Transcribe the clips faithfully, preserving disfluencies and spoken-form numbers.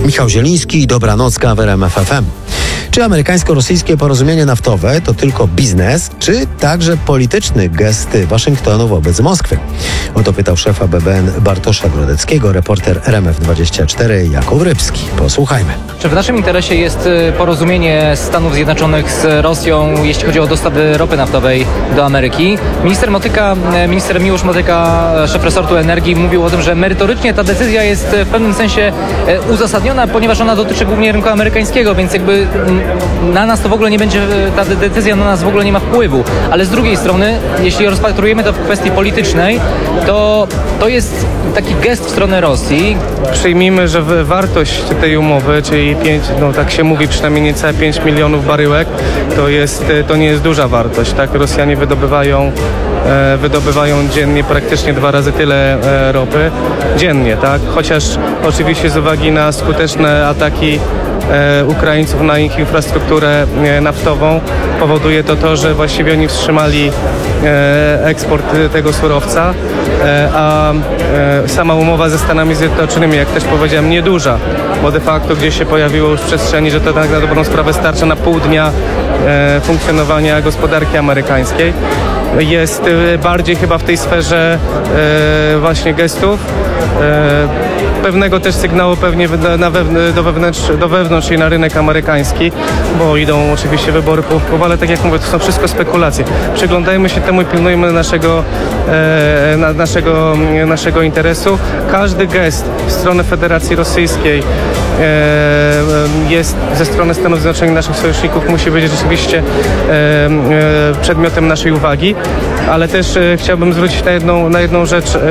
Michał Zieliński, Dobranocka w R M F F M. Czy amerykańsko-rosyjskie porozumienie naftowe to tylko biznes, czy także polityczny gest Waszyngtonu wobec Moskwy? O to pytał szefa B B N Bartosza Grodeckiego, reporter R M F dwadzieścia cztery Jakub Rybski. Posłuchajmy. Czy w naszym interesie jest porozumienie Stanów Zjednoczonych z Rosją, jeśli chodzi o dostawy ropy naftowej do Ameryki? Minister Motyka, minister Miłosz Motyka, szef resortu energii, mówił o tym, że merytorycznie ta decyzja jest w pewnym sensie uzasadniona, ponieważ ona dotyczy głównie rynku amerykańskiego, więc jakby na nas to w ogóle nie będzie, ta decyzja na nas w ogóle nie ma wpływu. Ale z drugiej strony, jeśli rozpatrujemy to w kwestii politycznej, to to jest taki gest w stronę Rosji. Przyjmijmy, że wartość tej umowy, czyli pięć, no tak się mówi, przynajmniej niecałe pięć milionów baryłek, to, jest, to nie jest duża wartość. Tak? Rosjanie wydobywają, e, wydobywają dziennie praktycznie dwa razy tyle e, ropy. Dziennie, tak? Chociaż oczywiście z uwagi na skuteczne ataki E, Ukraińców na ich infrastrukturę e, naftową powoduje to to, że właściwie oni wstrzymali e, eksport tego surowca, e, a e, sama umowa ze Stanami Zjednoczonymi, jak też powiedziałem, nieduża, bo de facto gdzieś się pojawiło już w przestrzeni, że to tak na dobrą sprawę starcza na pół dnia e, funkcjonowania gospodarki amerykańskiej. Jest e, bardziej chyba w tej sferze e, właśnie gestów, e, pewnego też sygnału pewnie na wewn- do, wewnętrz, do wewnątrz i na rynek amerykański, bo idą oczywiście wybory połówkowe, ale tak jak mówię, to są wszystko spekulacje. Przyglądajmy się temu i pilnujmy naszego, e, na, naszego, naszego interesu. Każdy gest w stronę Federacji Rosyjskiej e, jest ze strony Stanów Zjednoczonych, naszych sojuszników, musi być rzeczywiście e, e, przedmiotem naszej uwagi, ale też e, chciałbym zwrócić na jedną, na jedną rzecz e,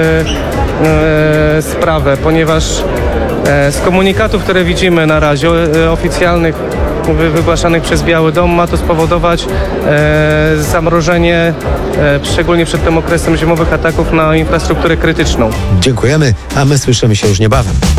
e, sprawę, ponieważ e, z komunikatów, które widzimy na razie, e, oficjalnych, wy, wygłaszanych przez Biały Dom, ma to spowodować e, zamrożenie, e, szczególnie przed tym okresem zimowych ataków na infrastrukturę krytyczną. Dziękujemy, a my słyszymy się już niebawem.